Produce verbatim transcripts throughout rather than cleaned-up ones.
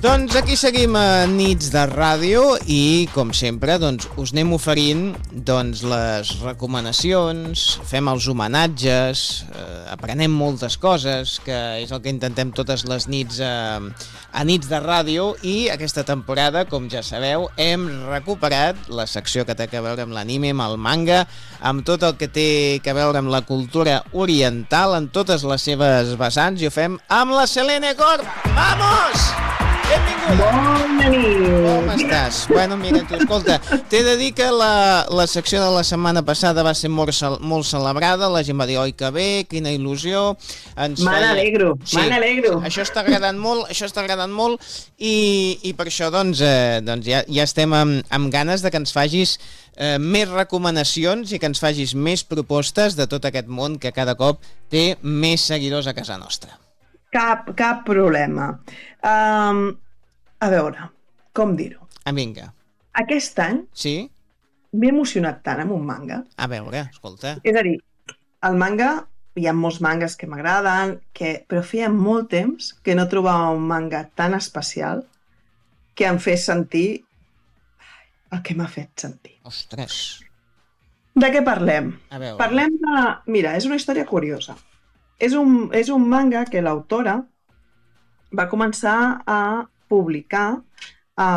Doncs aquí seguim a Nits de Ràdio i, com sempre, doncs, us anem oferint doncs, les recomanacions, fem els homenatges, eh, aprenem moltes coses, que és el que intentem totes les nits a, a Nits de Ràdio, i aquesta temporada, com ja sabeu, hem recuperat la secció que té a veure amb l'anime, amb el manga, amb tot el que té a veure amb la cultura oriental, en totes les seves vessants, i ho fem amb la Selene Corb. Vamos! Benvinguda! Bona nit! Com estàs? Bueno, mira, tu, escolta, t'he de dir que la, la secció de la setmana passada va ser molt, molt celebrada, la gent va dir, oi que bé, quina il·lusió. Ens me n'alegro, sí, me n'alegro. Això està agradant molt, això està agradant molt, i, i per això doncs, eh, doncs ja, ja estem amb, amb ganes de que ens facis eh, més recomanacions i que ens facis més propostes de tot aquest món que cada cop té més seguidors a casa nostra. Cap, cap problema. Um, a veure, com dir-ho? Ah, vinga. Aquest any sí? m'he emocionat tant amb un manga. A veure, escolta. És a dir, el manga, hi ha molts mangas que m'agraden, que... però feia molt temps que no trobava un manga tan especial que em fes sentir el que m'ha fet sentir. Ostres! De què parlem? A veure. Parlem de... Mira, és una història curiosa. És un, és un manga que l'autora va començar a publicar a,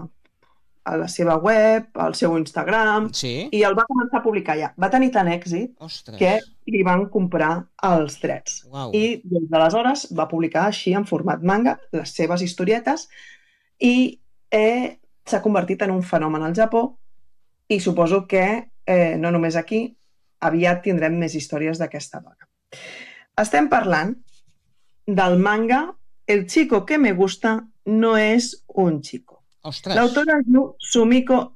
a la seva web, al seu Instagram, sí? i el va començar a publicar ja. Va tenir tant èxit Ostres. que li van comprar els drets. Uau. I des d'aleshores va publicar així en format manga les seves historietes i eh, s'ha convertit en un fenomen al Japó, i suposo que eh, no només aquí, aviat tindrem més històries d'aquesta dona. Estem parlant del manga El chico que me gusta no es un chico. Ostres. L'autora es diu Sumiko